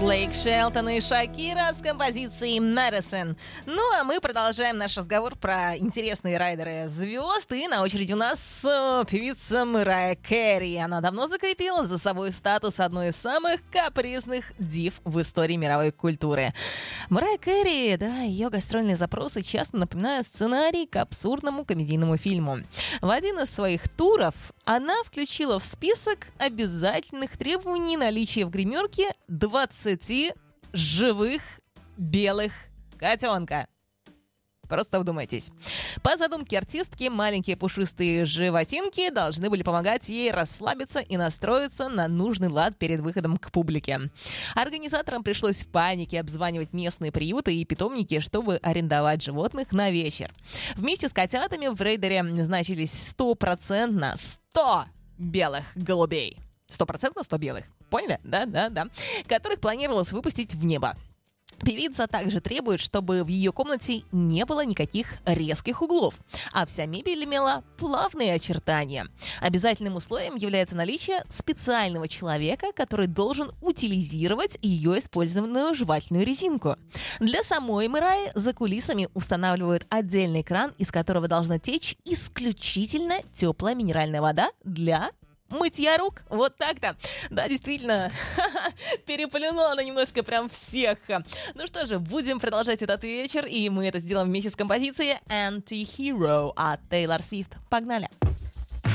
Блейк Шелтон и Шакира с композицией Madison. Ну, а мы продолжаем наш разговор про интересные райдеры звезд. И на очереди у нас певица Мэрайя Кэри. Она давно закрепила за собой статус одной из самых капризных див в истории мировой культуры. Мэрайя Кэри, да, ее гастрольные запросы часто напоминают сценарий к абсурдному комедийному фильму. В один из своих туров она включила в список обязательных требований наличия в гримерке 20 живых белых котенка. Просто вдумайтесь. По задумке артистки, маленькие пушистые животинки должны были помогать ей расслабиться и настроиться на нужный лад перед выходом к публике. Организаторам пришлось в панике обзванивать местные приюты и питомники, чтобы арендовать животных на вечер. Вместе с котятами в рейдере значились 100% белых голубей. 100% белых. Поняли? Да. Которых планировалось выпустить в небо. Певица также требует, чтобы в ее комнате не было никаких резких углов, а вся мебель имела плавные очертания. Обязательным условием является наличие специального человека, который должен утилизировать ее использованную жевательную резинку. Для самой Мэрайи за кулисами устанавливают отдельный кран, из которого должна течь исключительно теплая минеральная вода для мытья рук. Вот так-то. Да, действительно, переплюнула она немножко прям всех. Ну что же, будем продолжать этот вечер, и мы это сделаем вместе с композицией Anti-Hero от Тейлор Свифт. Погнали!